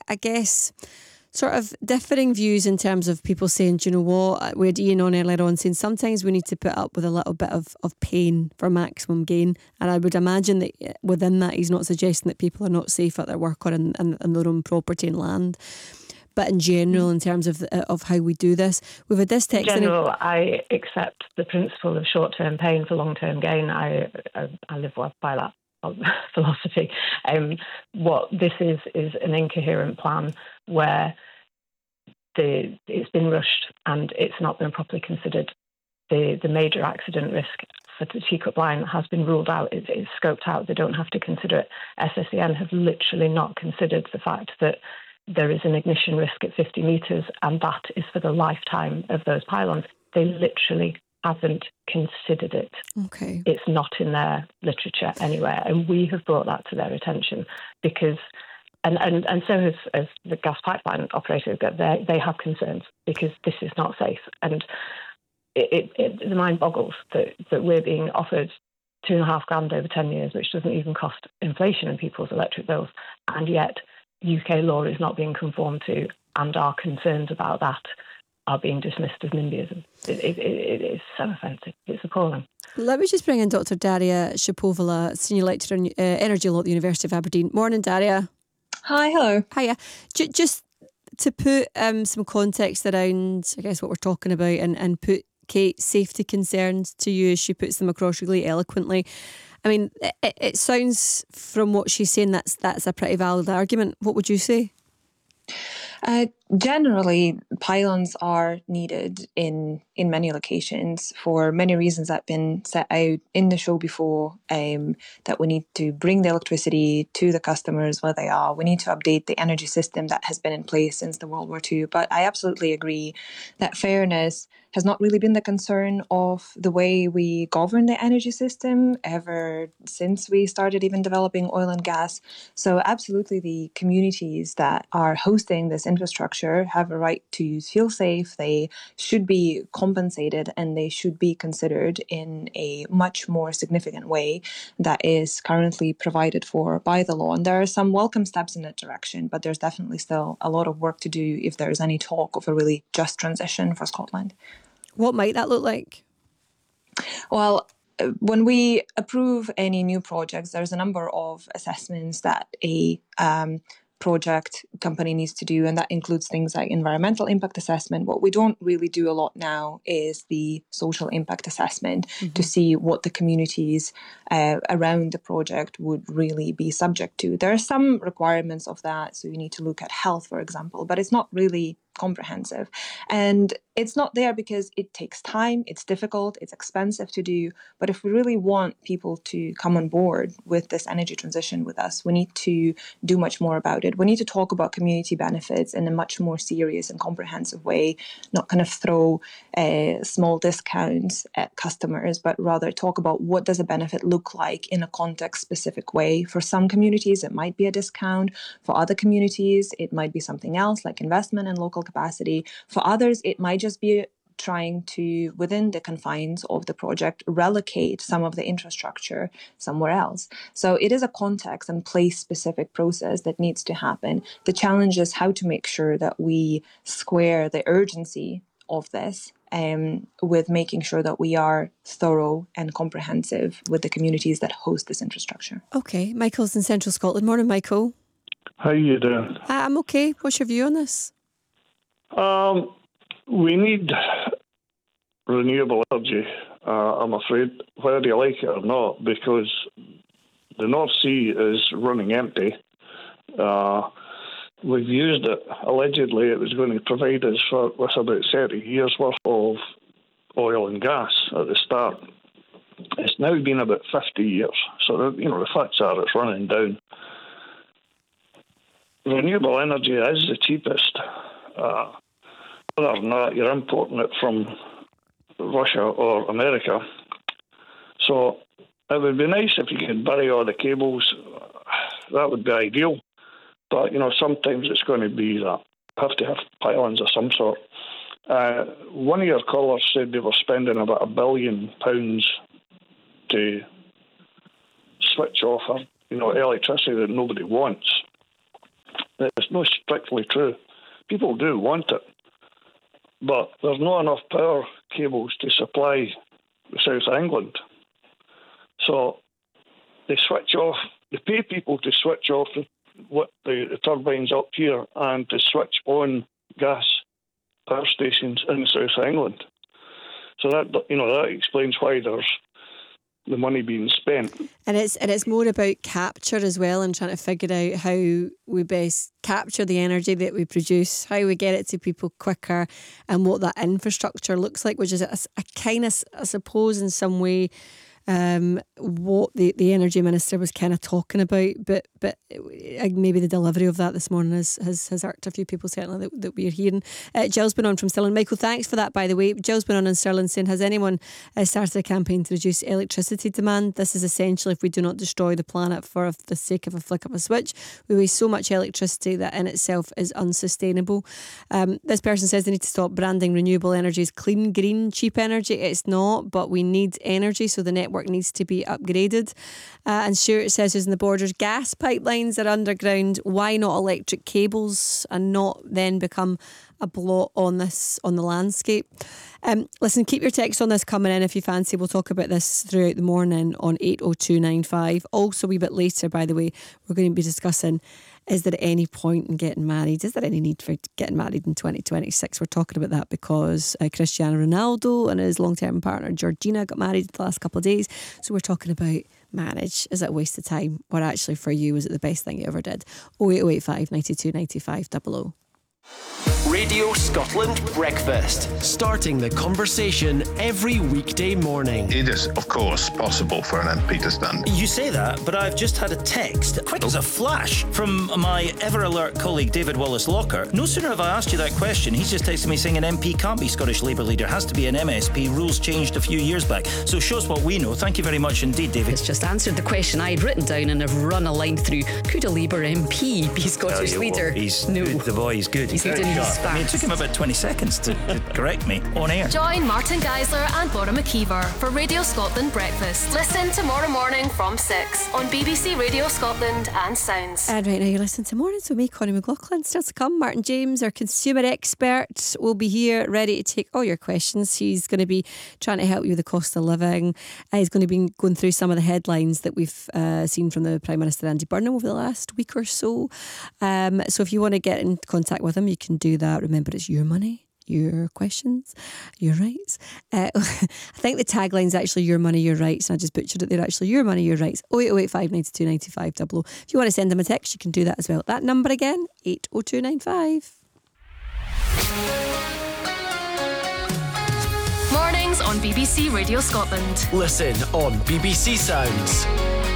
I guess sort of differing views in terms of people saying, do you know what, we had Ian on earlier on saying sometimes we need to put up with a little bit of pain for maximum gain. And I would imagine that within that he's not suggesting that people are not safe at their work or in their own property and land. But in general, in terms of how we do this, we've had this text. In general, I accept the principle of short-term pain for long-term gain. I live by that philosophy. What this is an incoherent plan where it's been rushed and it's not been properly considered. The major accident risk for the Teacup line has been ruled out. It's scoped out. They don't have to consider it. SSEN have literally not considered the fact that there is an ignition risk at 50 metres, and that is for the lifetime of those pylons. They literally haven't considered it. Okay. It's not in their literature anywhere, and we have brought that to their attention because, and so has the gas pipeline operator, that they have concerns because this is not safe. And the mind boggles that we're being offered $2,500 over 10 years, which doesn't even cost inflation in people's electric bills, and yet UK law is not being conformed to, and our concerns about that are being dismissed as NIMBYism. It is so offensive. It's appalling. Let me just bring in Dr. Daria Shapovalova, Senior Lecturer in Energy Law at the University of Aberdeen. Morning, Daria. Hi, hello. Hiya. Just to put some context around, I guess, what we're talking about and put Kate's safety concerns to you as she puts them across really eloquently. I mean, it sounds from what she's saying that's a pretty valid argument. What would you say? Generally, pylons are needed in many locations for many reasons that have been set out in the show before, that we need to bring the electricity to the customers where they are. We need to update the energy system that has been in place since the World War II. But I absolutely agree that fairness has not really been the concern of the way we govern the energy system ever since we started even developing oil and gas. So absolutely the communities that are hosting this infrastructure have a right to feel safe. They should be compensated and they should be considered in a much more significant way that is currently provided for by the law. And there are some welcome steps in that direction, but there's definitely still a lot of work to do if there's any talk of a really just transition for Scotland. What might that look like? Well, when we approve any new projects, there's a number of assessments that a project company needs to do, and that includes things like environmental impact assessment. What we don't really do a lot now is the social impact assessment to see what the communities around the project would really be subject to. There are some requirements of that, so you need to look at health, for example, but it's not really comprehensive. And it's not there because it takes time, it's difficult, it's expensive to do. But if we really want people to come on board with this energy transition with us, we need to do much more about it. We need to talk about community benefits in a much more serious and comprehensive way, not kind of throw small discounts at customers, but rather talk about what does a benefit look like in a context-specific way. For some communities, it might be a discount. For other communities, it might be something else, like investment in local capacity. For others, it might just be trying to, within the confines of the project, relocate some of the infrastructure somewhere else. So it is a context and place-specific process that needs to happen. The challenge is how to make sure that we square the urgency of this with making sure that we are thorough and comprehensive with the communities that host this infrastructure. Okay, Michael's in Central Scotland. Morning, Michael. How you doing? I'm okay. What's your view on this? We need renewable energy, I'm afraid, whether you like it or not, because the North Sea is running empty. We've used it. Allegedly, it was going to provide us with about 30 years' worth of oil and gas at the start. It's now been about 50 years. So, the facts are it's running down. Renewable energy is the cheapest. Whether or not you're importing it from Russia or America. So it would be nice if you could bury all the cables. That would be ideal. But, sometimes it's going to be that you have to have pylons of some sort. One of your callers said they were spending about £1 billion to switch off, electricity that nobody wants. It's not strictly true. People do want it, but there's not enough power cables to supply the South of England. So they switch off, they pay people to switch off the turbines up here and to switch on gas power stations in the South of England. So that explains why there's the money being spent. And it's more about capture as well, and trying to figure out how we best capture the energy that we produce, how we get it to people quicker, and what that infrastructure looks like, which is a kind of, I suppose, in some way, what the Energy Minister was kind of talking about, but maybe the delivery of that this morning has irked a few people, certainly, that we're hearing. Jill's been on from Stirling. Michael, thanks for that, by the way. Jill's been on in Stirling saying, has anyone started a campaign to reduce electricity demand? This is essential if we do not destroy the planet for the sake of a flick of a switch. We waste so much electricity that in itself is unsustainable. This person says they need to stop branding renewable energy as clean, green, cheap energy. It's not, but we need energy, so the network needs to be upgraded. And Stuart says, who's in the Borders, gas pipelines are underground. Why not electric cables and not then become a blot on the landscape? Listen, keep your text on this coming in if you fancy. We'll talk about this throughout the morning on 80295. Also, a wee bit later, by the way, we're going to be discussing, is there any point in getting married? Is there any need for getting married in 2026? We're talking about that because Cristiano Ronaldo and his long-term partner Georgina got married the last couple of days. So we're talking about marriage. Is it a waste of time? Or actually for you, was it the best thing you ever did? 08085 92 95 00. Radio Scotland Breakfast. Starting the conversation every weekday morning. It is, of course, possible for an MP to stand. You say that, but I've just had a text, quick as a flash, from my ever-alert colleague David Wallace-Locker. No sooner have I asked you that question, he's just texted me saying an MP can't be Scottish Labour leader, has to be an MSP. Rules changed a few years back. So shows what we know. Thank you very much indeed, David. It's just answered the question I'd written down and have run a line through. Could a Labour MP be Scottish leader? No. The boy is good. He's good in his I mean, it took him about 20 seconds to correct me on air. Join Martin Geisler and Bora McKeever for Radio Scotland Breakfast. Listen tomorrow morning from 6 on BBC Radio Scotland and Sounds. And right now you're listening to Mornings with me, Connie McLaughlin. Still to come, Martin James, our consumer expert, will be here ready to take all your questions. He's going to be trying to help you with the cost of living. He's going to be going through some of the headlines that we've seen from the Prime Minister Andy Burnham over the last week or so. So if you want to get in contact with him, you can do that. Remember, it's your money, your questions, your rights. I think the tagline's actually your money, your rights, and I just butchered it there. Actually, your money, your rights. 08085 92 95 00. If you want to send him a text, you can do that as well. That number again, 80295. Mornings on BBC Radio Scotland. Listen on BBC Sounds.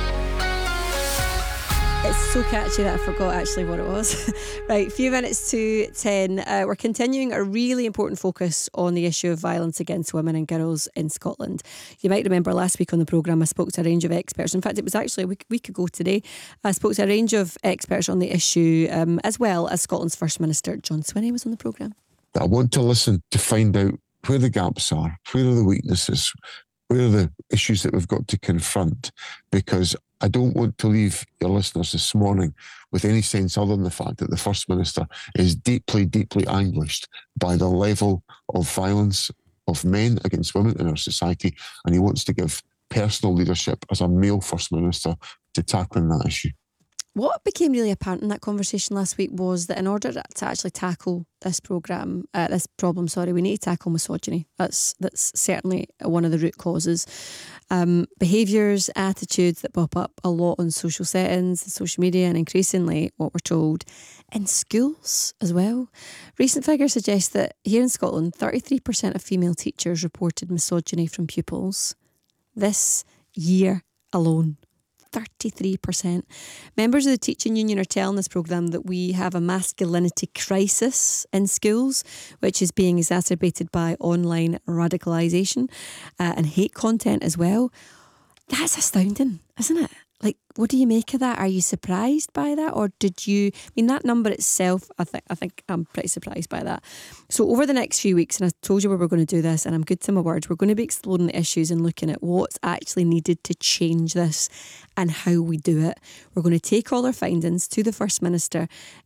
It's so catchy that I forgot actually what it was. Right, a few minutes to 10. We're continuing a really important focus on the issue of violence against women and girls in Scotland. You might remember last week on the programme I spoke to a range of experts. In fact, it was actually a week ago today. I spoke to a range of experts on the issue, as well as Scotland's First Minister John Swinney was on the programme. I want to listen to find out where the gaps are, where are the weaknesses, where are the issues that we've got to confront, because I don't want to leave your listeners this morning with any sense other than the fact that the First Minister is deeply, deeply anguished by the level of violence of men against women in our society, and he wants to give personal leadership as a male First Minister to tackling that issue. What became really apparent in that conversation last week was that in order to actually tackle this problem, we need to tackle misogyny. That's certainly one of the root causes. Behaviours, attitudes that pop up a lot on social settings, social media, and increasingly, what we're told, in schools as well. Recent figures suggest that here in Scotland, 33% of female teachers reported misogyny from pupils this year alone. 33%. Members of the teaching union are telling this programme that we have a masculinity crisis in schools, which is being exacerbated by online radicalisation and hate content as well. That's astounding, isn't it? Like, what do you make of that? Are you surprised by that? Or did you... I mean, that number itself, I think I'm pretty surprised by that. So over the next few weeks, and I told you we were going to do this, and I'm good to my word, we're going to be exploring the issues and looking at what's actually needed to change this and how we do it. We're going to take all our findings to the First Minister